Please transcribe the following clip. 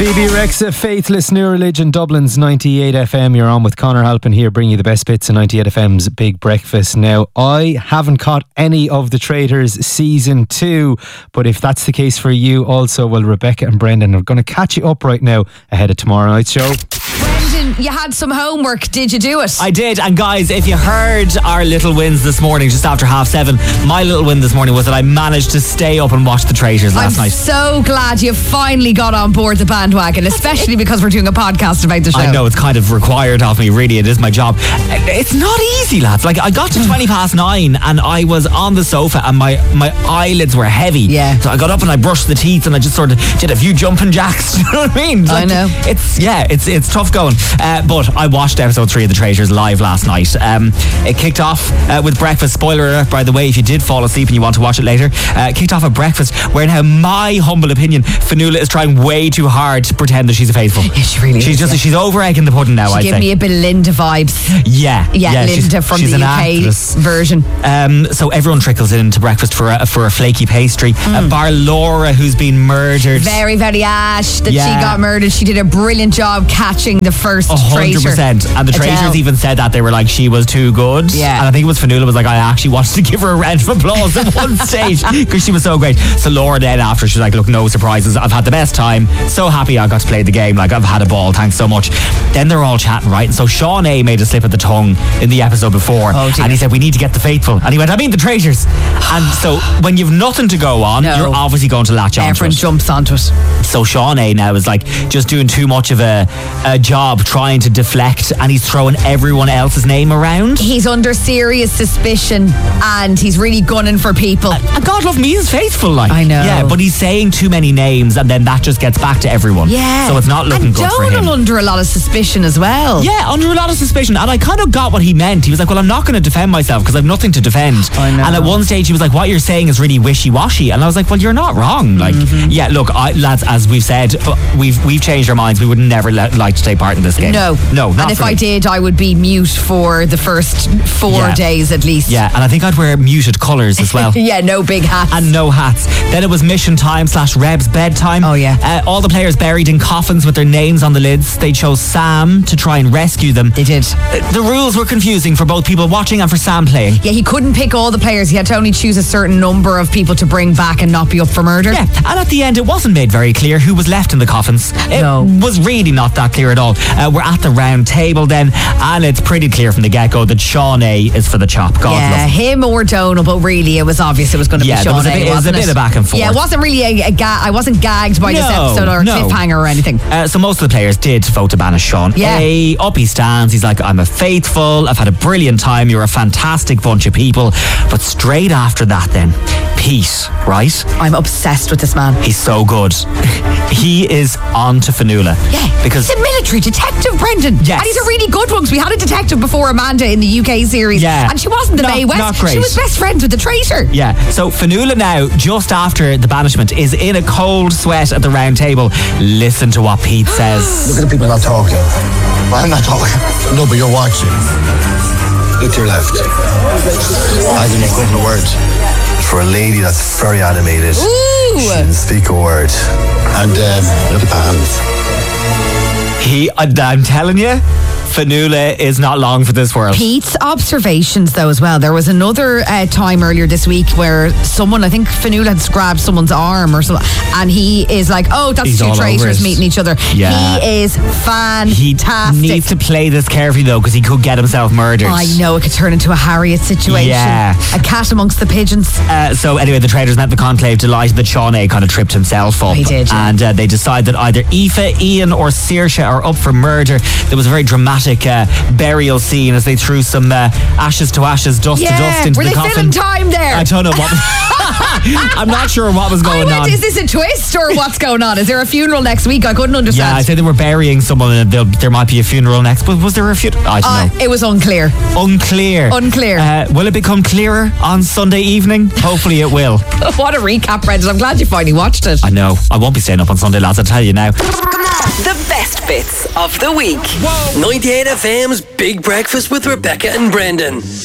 Bebe Rexha, Faithless, New Religion, Dublin's 98 FM. You're on with Conor Halpin here, bringing you the best bits of 98 FM's Big Breakfast. Now, I haven't caught any of The Traitors Season 2, but if that's the case for you also, well, Rebecca and Brendan are going to catch you up right now ahead of tomorrow night's show. Brendan, you had some homework. Did you do it? I did, and guys, if you heard our little wins this morning, just after 7:30, my little win this morning was that I managed to stay up and watch The Traitors last night. I'm so glad you finally got on board the bandwagon, especially because we're doing a podcast about the show. I know, it's kind of required of me, really, it is my job. It's not easy, lads. Like, I got to 9:20 and I was on the sofa and my eyelids were heavy. Yeah. So I got up and I brushed the teeth and I just sort of did a few jumping jacks. You know what I mean? I know. It's tough going. But I watched episode 3 of The Traitors live last night. It kicked off with breakfast. Spoiler alert, by the way, if you did fall asleep and you want to watch it later. Kicked off at breakfast, where now, my humble opinion, Fionnuala is trying way too hard to pretend that she's a faithful. Yeah, she really is. She's over egging the pudding now, I'd say. Give me a bit of Linda vibes. Yeah, Linda from the UK version. So everyone trickles into breakfast for a flaky pastry. Bar Laura, who's been murdered. Very, very ash that she got murdered. She did a brilliant job catching the first traitor. 100%. And the traitors even said that. They were like, she was too good. Yeah. And I think it was Fionnuala was like, I actually wanted to give her a round of applause at one stage because she was so great. So Laura then after, she was like, look, no surprises. I've had the best time. So happy I got to play the game. Like, I've had a ball. Thanks so much. Then they're all chatting, right? And so Sean A made a slip of the tongue in the episode before. And he said, we need to get the faithful. And he went, I mean the traitors. And so when you've nothing to go on, you're obviously going to latch on. Everyone jumps onto it. So Sean A now is like just doing too much of a job trying to deflect, and he's throwing everyone else's name around. He's under serious suspicion and he's really gunning for people. And God love me, he's faithful, like. I know. Yeah, but he's saying too many names and then that just gets back to everyone. Yeah. So it's not looking good for him. And Donal under a lot of suspicion as well. Yeah, under a lot of suspicion. And I kind of got what he meant. He was like, well, I'm not going to defend myself because I've nothing to defend. I know. And at one stage he was like, what you're saying is really wishy-washy. And I was like, well, you're not wrong. Like, yeah, look, lads, as we've said, we've changed our minds. We would never like to take part in this game. No, not and if for I me. did, I would be mute for the first 4 days at least. Yeah, and I think I'd wear muted colours as well. Yeah, no big hats. And no hats. Then it was mission time / Reb's bedtime. Oh, yeah. All the players buried in coffins with their names on the lids. They chose Sam to try and rescue them. They did. The rules were confusing for both people watching and for Sam playing. Yeah, he couldn't pick all the players. He had to only choose a certain number of people to bring back and not be up for murder. Yeah, and at the end it wasn't made very clear who was left in the coffins. It was really not that clear at all. We're at the round table then, and it's pretty clear from the get-go that Sean A is for the chop. God love him. Him or Donal, but really it was obvious it was going to be Sean A. It was a bit of back and forth. Yeah, it wasn't really I wasn't gagged by this episode or a cliffhanger or anything. So most of the players did vote to banish Sean A. Up he stands. He's like, I'm a faithful. I've had a brilliant time. You're a fantastic bunch of people. But straight after that then, Pete, right? I'm obsessed with this man. He's so good. He is on to Fionnuala. Yeah, because he's a military detective, Brendan. Yes. And he's a really good one, because we had a detective before Amanda in the UK series. Yeah. And she wasn't the Mae West. Not great. She was best friends with the traitor. Yeah. So Fionnuala now, just after the banishment, is in a cold sweat at the round table. Listen to what Pete says. Look at the people not talking. Well, I'm not talking. No, but you're watching. Look to your left. I didn't put in a word. For a lady that's very animated, she didn't speak a word. And look at the hands. I'm telling you, Fionnuala is not long for this world. Pete's observations, though, as well. There was another time earlier this week where someone, I think Fionnuala had grabbed someone's arm or something, and he is like, oh, that's He's two all traitors over it. meeting each other. Yeah. He is fantastic. He needs to play this carefully, though, because he could get himself murdered. I know, it could turn into a Harriet situation. Yeah. A cat amongst the pigeons. So anyway, the traitors met the conclave, delighted that Sean A kind of tripped himself up. He did, yeah. And they decide that either Aoife, Ian or Saoirse are up for murder. There was a very dramatic burial scene as they threw some ashes to ashes, dust to dust into the coffin. Were they filling time there? I don't know what. I'm not sure what was going on. Is this a twist or what's going on? Is there a funeral next week? I couldn't understand. Yeah, I said they were burying someone and there might be a funeral next. But was there a funeral? I don't know. It was unclear. Unclear. Will it become clearer on Sunday evening? Hopefully it will. What a recap, Brendan. I'm glad you finally watched it. I know. I won't be staying up on Sunday, lads. I'll tell you now. The best bits of the week. 98 FM's Big Breakfast with Rebecca and Brendan.